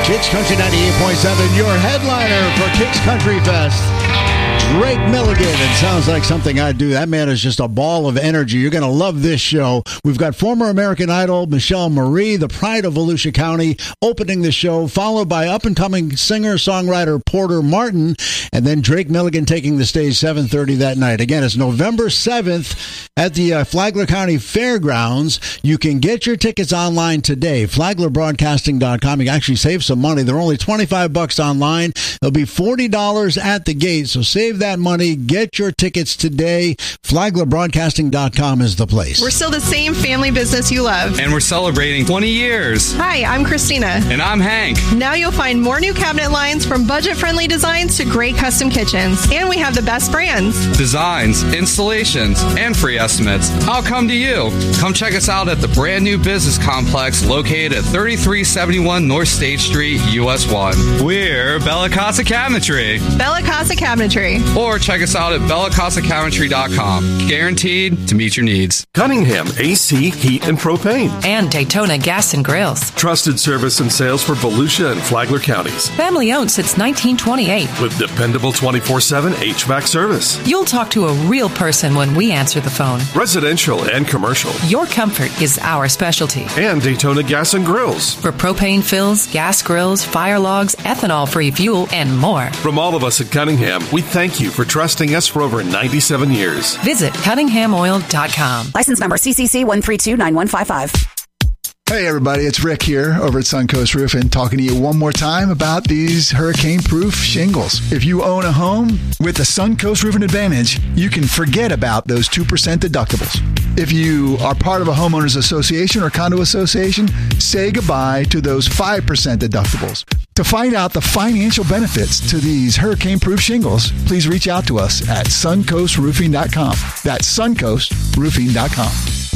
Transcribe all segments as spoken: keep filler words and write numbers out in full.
Kicks Country ninety-eight point seven, your headliner for Kicks Country Fest. Drake Milligan. It sounds like something I'd do. That man is just a ball of energy. You're going to love this show. We've got former American Idol Michelle Marie, the pride of Volusia County, opening the show, followed by up-and-coming singer-songwriter Porter Martin, and then Drake Milligan taking the stage seven thirty that night. Again, it's November seventh at the uh, Flagler County Fairgrounds. You can get your tickets online today, flagler broadcasting dot com. You can actually save some money. They're only twenty-five bucks online. They'll be forty dollars at the gate, so save that money. Get your tickets today. flagler broadcasting dot com is the place. We're still the same family business you love. And we're celebrating twenty years. Hi, I'm Christina. And I'm Hank. Now you'll find more new cabinet lines, from budget-friendly designs to great custom kitchens. And we have the best brands. Designs, installations, and free estimates. I'll come to you. Come check us out at the brand new business complex located at thirty-three seventy-one North State Street, U S one. We're Bella Casa Cabinetry. Bella Casa Cabinetry. Or check us out at bella casa cabinetry dot com. Guaranteed to meet your needs. Cunningham A C, Heat, and Propane. And Daytona Gas and Grills. Trusted service and sales for Volusia and Flagler counties. Family owned since nineteen twenty-eight. With dependable twenty-four seven H V A C service. You'll talk to a real person when we answer the phone. Residential and commercial. Your comfort is our specialty. And Daytona Gas and Grills. For propane fills, gas grills, fire logs, ethanol-free fuel, and more. From all of us at Cunningham, we thank you for trusting us for over ninety-seven years. Visit cunningham oil dot com. License number C C C one three two nine one five five. Hey everybody, it's Rick here over at Suncoast Roofing, talking to you one more time about these hurricane-proof shingles. If you own a home with the Suncoast Roofing Advantage, you can forget about those two percent deductibles. If you are part of a homeowners association or condo association, say goodbye to those five percent deductibles. To find out the financial benefits to these hurricane-proof shingles, please reach out to us at suncoast roofing dot com. That's suncoast roofing dot com.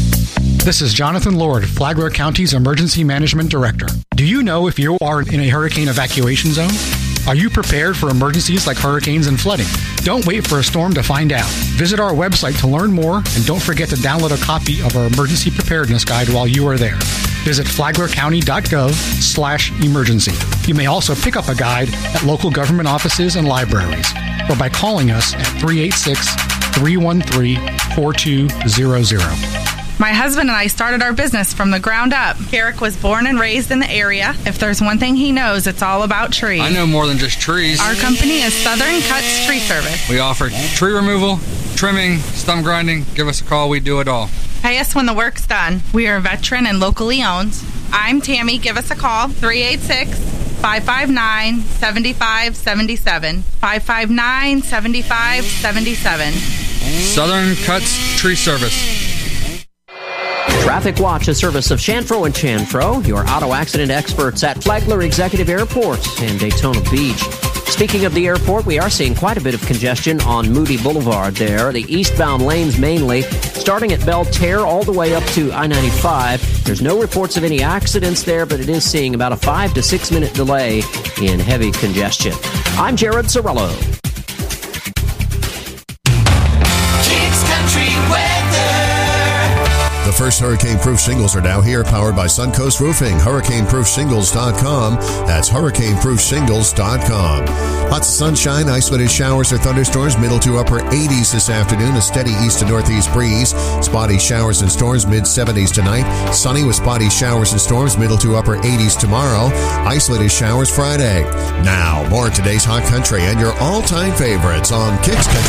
This is Jonathan Lord, Flagler County's Emergency Management Director. Do you know if you are in a hurricane evacuation zone? Are you prepared for emergencies like hurricanes and flooding? Don't wait for a storm to find out. Visit our website to learn more, and don't forget to download a copy of our Emergency Preparedness Guide while you are there. Visit flagler county dot gov slash emergency. You may also pick up a guide at local government offices and libraries, or by calling us at three eight six, three one three, four two zero zero. My husband and I started our business from the ground up. Eric was born and raised in the area. If there's one thing he knows, it's all about trees. I know more than just trees. Our company is Southern Cuts Tree Service. We offer tree removal, trimming, stump grinding. Give us a call. We do it all. Pay us when the work's done. We are veteran and locally owned. I'm Tammy. Give us a call, three eight six, five five nine, seven five seven seven, five five nine, seven five seven seven. Southern Cuts Tree Service. Traffic Watch, a service of Chanfro and Chanfro, your auto accident experts at Flagler Executive Airport and Daytona Beach. Speaking of the airport, we are seeing quite a bit of congestion on Moody Boulevard there. The eastbound lanes mainly, starting at Belle Terre all the way up to I ninety-five. There's no reports of any accidents there, but it is seeing about a five to six minute delay in heavy congestion. I'm Jared Sorello. Kicks Country Weather. The first hurricane-proof shingles are now here, powered by Suncoast Roofing. hurricane proof shingles dot com. That's hurricane proof shingles dot com. Lots of sunshine, isolated showers or thunderstorms, middle to upper eighties this afternoon. A steady east to northeast breeze. Spotty showers and storms, mid seventies tonight. Sunny with spotty showers and storms, middle to upper eighties tomorrow. Isolated showers Friday. Now, more of today's Hot Country and your all-time favorites on Kicks Country.